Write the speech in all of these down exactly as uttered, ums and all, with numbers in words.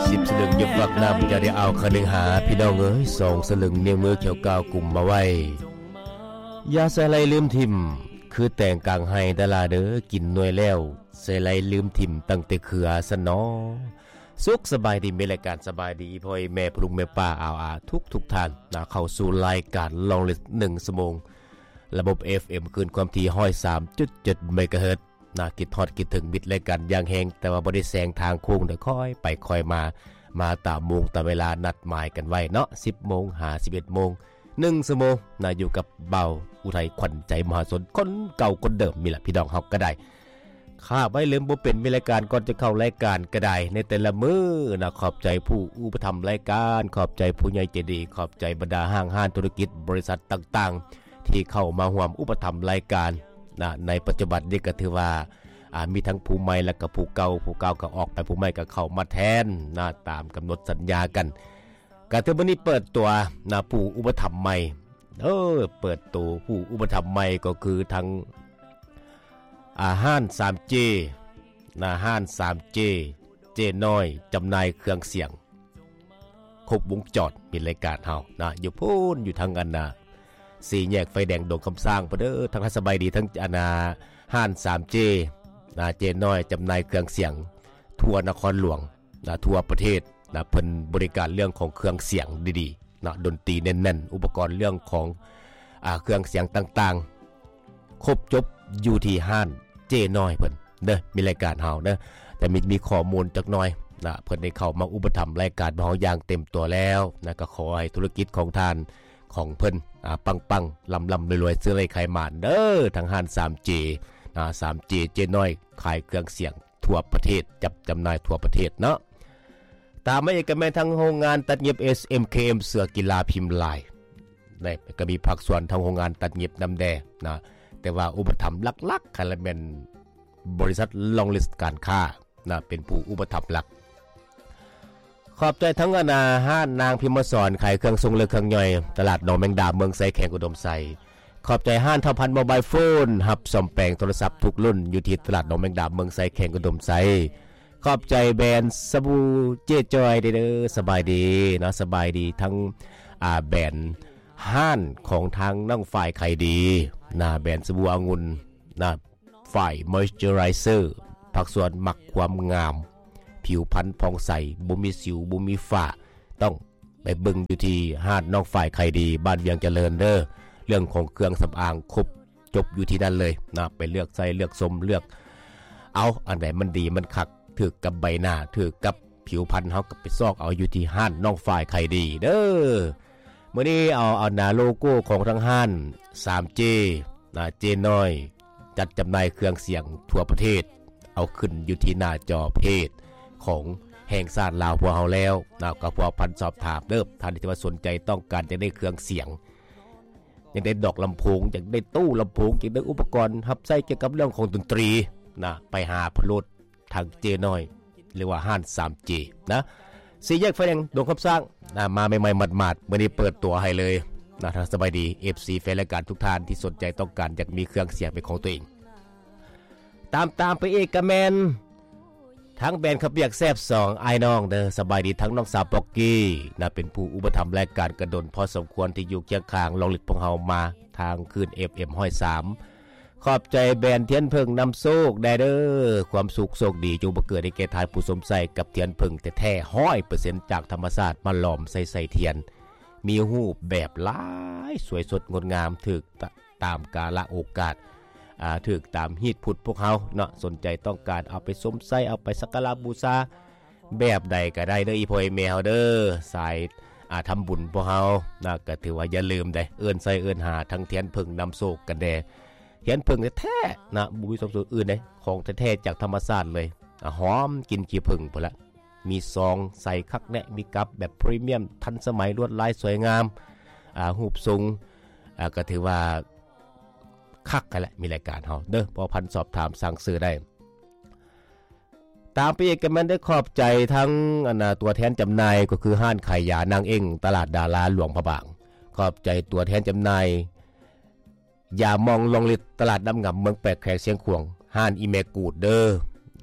สิบสลึงยึดวักน้ำจะได้เอาคนึงหาพี่น้องเอ้ยสองสลึงเนียงมือเขียวกาวกลุ่มมาไว้ยาใส่ไหลลืมทิ่มคือแต่งกลางให้ตลาเด้อกินหน่วยแล้วใส่ไหลลืมทิ่มตั้งแต่เขือสนอสุขสบายดีมีรายการสบายดีพ่อแม่พลุงแม่ป้าอาวอาทุกทุกท่านนะเข้าสู่รายการลองลิสหนึ่งชั่วโมงระบบ เอฟ เอ็ม คืนความถี่ หนึ่งร้อยสามจุดเจ็ด เมกะเฮิรตซ์น่าคิดทอดคิดถึงมิตรรายการอย่างแหงแต่ว่าบ่ได้แซงทางโค้งแต่ค่อยไปค่อยมามาตามโมงตามเวลานัดหมายกันไว้เนาะ สิบโมง ห้าสิบเอ็ดโมงหนึ่งชั่วโมงน่าอยู่กับเบาอุทัยขวัญใจมหาชนคนเก่าคนเดิมมีล่ะพี่น้องเฮาก็ได้ข้าไว้ลืมบ่เป็นมีรายการก่อนจะเข้ารายการก็ได้ในแต่ละมื้อนะขอบใจผู้อุปถัมภ์รายการขอบใจผู้ใหญ่ใจดีขอบใจบรรดาห้างห้านธุรกิจบริษัทต่างๆที่เข้ามาร่วมอุปถัมภ์รายการนะในปัจจุบันนี้ก็ถือว่าอ่ามีทั้งผู้ใหม่และก็ผู้เก่าผู้เก่าก็ออกไปผู้ใหม่ก็เข้ามาแทนนะตามกำหนดสัญญากันก็ถือว่านี้เปิดตัวนะผู้อุปถัมภ์ใหม่เออเปิดตัวผู้อุปถัมภ์ใหม่ก็คือทั้งอาหาร ทรี จี นะห้าน ทรี จี เจน้อยจำหน่ายเครื่องเสียงครบวงจรเป็นรายการเฮานะอยู่พูนอยู่ทางอันน่ะสี่แยกไฟแดงดงคำสร้างพุ่นเด้อทั้งสบายดีทั้งอันน่ะห้าน ทรี จี นะเจน้อยจำหน่ายเครื่องเสียงทั่วนครหลวงนะทั่วประเทศนะเพิ่นบริการเรื่องของเครื่องเสียงดีๆนะดนตรีแน่นๆอุปกรณ์เรื่องของอ่าเครื่องเสียงต่างๆครบจบอยู่ที่ห้านเจน้อยเพิ่นเด้อมีรายการเฮาเด้อแต่มีมีข้อมูลจักหน่อยนะเพิ่นได้เข้ามาอุปถัมภ์รายการเฮาอย่างเต็มตัวแล้วนะก็ขอให้ธุรกิจของท่านของเพิ่นอ่าปังๆลำๆรวยๆซื้อเลยขายหมานเด้อทางห้าน ทรี จี นะ ทรี จี เจน้อยขายเครื่องเสียงทั่วประเทศจับจำหน่ายทั่วประเทศเนาะตามมาอีกก็แม่นทั้งโรงงานตัดเย็บ เอส เอ็ม เค เอ็ม เสือกีฬาพิมพ์ลายนี่ก็มีภาคส่วนทางโรงงานตัดเย็บน้ำแดงนะแต่ว่าอุปถัมภ์หลักๆคันละแม่นบริษัทลองลิสต์การค้านะเป็นผู้อุปถัมภ์หลักขอบใจทั้งอนาห้านนางพิมพ์สอนขายเครื่องทรงเลือกเครื่องย่อยตลาดหนองแมงดาเมืองไซแขงอุดมไซขอบใจห้านเท่าพันโมบายโฟนหับซ่อมแปลงโทรศัพท์ทุกรุ่นอยู่ที่ตลาดหนองแมงดาเมืองไซแขงอุดมไซขอบใจแบรนด์สบู่เจ๊จอยเด้อสบายดีนะสบายดีทั้งอ่าแบรนด์ห้านของทางน้องฝ่ายไข่ดีนะแบรนด์สบู่องุ่นนะฝ่ายมอยส์เจอไรเซอร์ผักส่วนหมักความงามผิวพรรณผ่องใสบ่มีสิวบ่มีฝ้าต้องไปเบิ่งอยู่ที่ห้านน้องฝ่ายไข่ดีบ้านเวียงเจริญเด้อเรื่องของเครื่องสำอางครบจบอยู่ที่นั่นเลยนะไปเลือกใส่เลือกสมเลือกเอาอันไหนมันดีมันคักถือกับใบหน้าถือกับผิวพรรณเฮาก็ไปซอกเอาอยู่ที่ห้านน้องฝ่ายไข่ดีเด้อมื้อนี้เอาเอาหน้าโลโก้ของทั้งห้าน ทรี จี นะเจน้อยจัดจำหน่ายเครื่องเสียงทั่วประเทศเอาขึ้นอยู่ที่หน้าจอเพจของแห่งชาติลาวพวกเฮาแล้วนะก็พวกพันสอบถามเด้อท่านที่ว่าสนใจต้องการจะได้เครื่องเสียงอยากได้ดอกลำโพงอยากได้ตู้ลำโพงอยากได้อุปกรณ์รับใช้เกี่ยวกับเรื่องของดนตรีนะไปหาพลดทางเจน้อยหรือว่าห้าน ทรี จี นะสี่แยกไฟแดงดงคำสร้างนะมาใหม่ๆหมาดๆมื้อนี้เปิดตัวให้เลยนะถ้าสบายดี เอฟ ซี แฟนรายการทุกท่านที่สนใจต้องการอยากมีเครื่องเสียงเป็นของตัวเองตามตามไปเอกแมนทั้งแบรนด์ขับเบียกแซบสองไอ้น้องเด้อสบายดีทั้งน้องสาวป๊อกกี้นะเป็นผู้อุปถัมภ์รายการกระดนพอสมควรที่อยู่เคียงข้างลองหลิดพวกเฮามาทางคืน เอฟ เอ็ม หนึ่งร้อยสามขอบใจแบรนด์เทียนเพิ่งนำโชคได้เด้อความสุขโชคดีจงบังเกิดให้แก่ทายผู้สมใส่กับเทียนเพิ่งแท้ๆ หนึ่งร้อยเปอร์เซ็นต์ จากธรรมชาติมาหลอมใส่ใส่เทียนมีรูปแบบหลายสวยสดงดงามถูกตามกาลโอกาสอ่าถูกตามฮีตพุทธพวกเฮาเนาะสนใจต้องการเอาไปสมใส่เอาไปสักการะบูชาแบบใดก็ได้เด้ออีพ่อแม่เฮาเด้อสายอ่าทำบุญพวกเฮานะก็ถือว่าอย่าลืมได้เอิ้นใส่เอิ้นหาทั้งเทียนเพิ่งนำโชคกันแดเทียนเพิ่งแท้ๆนะบ่มีสมสูตรอื่นเด้ของแท้ๆจากธรรมชาติเลยหอมกินขี้ผึ้งพุ่นละมีซองใส่คักแน่มีกับแบบพรีเมียมทันสมัยลวดลายสวยงามอ่ารูปทรงอ่าก็ถือว่าคักกันแหละมีรายการเฮาเด้อพอพันสอบถามสั่งซื้อได้ตามไปอีกกันมันได้ขอบใจทั้งอันน่ะตัวแทนจำหน่ายก็คือห้านขายยานางเอ็งตลาดดาราหลวงพระบางขอบใจตัวแทนจำหน่ายอย่ามองลงลิตตลาดน้ำงำเมืองแปลกแขกเสียงขวงห้านอีเมกูดเด้อ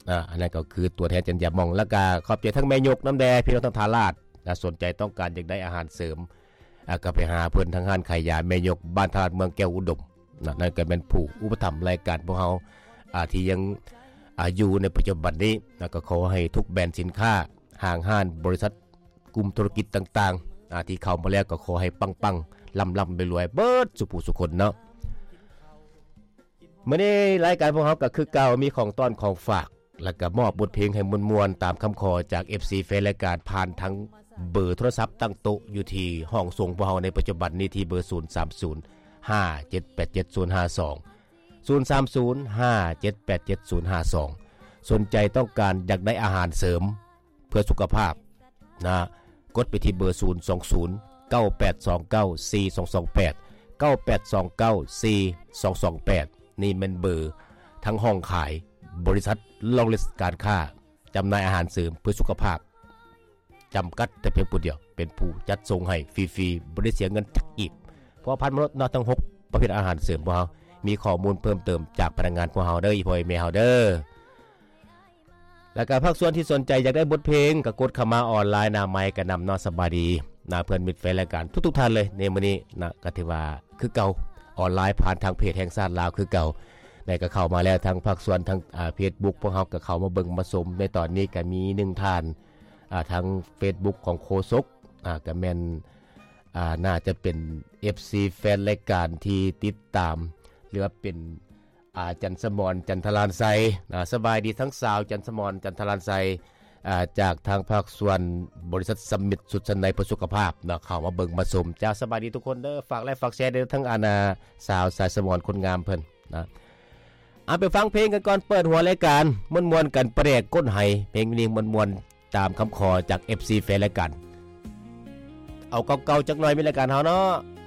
อ่าอันนั้นก็คือตัวแทนจันยามองแล้วก็ขอบใจทั้งแม่ยกน้ำแดพี่น้องทั้งทาราชนะสนใจต้องการอยากได้อาหารเสริมอ่าก็ไปหาเพิ่นทางห้านขายยาแม่ยกบ้านทาราชเมืองแก้วอุดมนะนั่นก็เป็นผู้อุปถัมภ์รายการพวกเฮาอ่าที่ยังอ่าอยู่ในปัจจุบันนี้นะก็ขอให้ทุกแบรนด์สินค้าห้างห้านบริษัทกลุ่มธุรกิจต่างๆอ่าที่เข้ามาแล้วก็ขอให้ปังๆล่ำๆรวยๆเบิดสุผู้สุคนเนาะมื้อนี้รายการพวกเฮาก็คือเก่ามีของต้อนของฝากแล้วก็มอบบทเพลงให้มวลๆตามคำขอจาก เอฟ ซี แฟนรายการผ่านทั้งเบอร์โทรศัพท์ตั้งโต๊ะอยู่ที่ห้องส่งพวกเฮาในปัจจุบันนี้ที่เบอร์ศูนย์ สาม ศูนย์ ห้า เจ็ด แปด เจ็ด ศูนย์ ห้า สอง ศูนย์ สาม ศูนย์ ห้า เจ็ด แปด เจ็ด ศูนย์ ห้า สองสนใจต้องการอยากได้อาหารเสริมเพื่อสุขภาพนะกดไปที่เบอร์ศูนย์ สอง ศูนย์ เก้า แปด สอง เก้า สี่ สอง สอง แปด เก้า แปด สอง เก้า สี่ สอง สอง แปดนี่เป็นเบอร์ทั้งห้องขายบริษัทลองลิสการค้าจำหน่ายอาหารเสริมเพื่อสุขภาพจำกัดแต่เพียงผู้เดียวเป็นผู้จัดส่งให้ฟรีๆบริเสียเงินจักอีกเพราะพันมนุษย์นอกทั้งหกประเภทอาหารเสริมพวกเฮามีข้อมูลเพิ่มเติมจากพนักงานพวกเฮาเด้ออีพ่อแม่เฮาเด้อแล้วก็ภาคส่วนที่สนใจอยากได้บทเพลงก็กดเข้ามาออนไลน์หน้าไมค์ก็นำนอสบายดีหน้าเพื่อนมิตรแฟนรายการทุกๆท่านเลยในมื้อนี้นะก็ถือว่าคือเก่าออนไลน์ผ่านทางเพจแห่งชาติลาวคือเก่าได้ก็เข้ามาแล้วทางภาคส่วนทางอ่า Facebook พวกเฮาก็เข้ามาเบิ่งมาชมในตอนนี้ก็มีหนึ่งท่านอ่าทาง Facebook ของโคศกอ่าก็แม่นอ่าน่าจะเป็น เอฟ ซี แฟนรายการที่ติดตามหรือว่าเป็นอ่าจันทมรจันทรานไซอ่าสบายดีทั้งสาวจันทมรจันทรานไซอ่าจากทางภาคส่วนบริษัทสมิตรสุดสันในเพื่อสุขภาพเนาะเข้ามาเบิ่งมาชมจ้าสบายดีทุกคนเด้อฝากไลค์ฝากแชร์เด้อทั้งอาณาสาวสายสมรคนงามเพิ่นนะเอาไปฟังเพลงกันก่อนเปิดหัวรายการม่วนๆกันประแดกก้นไห้เพลงนี้ม่วนๆตามคำขอจาก เอฟ ซี แฟนรายการเอาเก่าๆจักหน่อยมีรายการเฮาเนาะ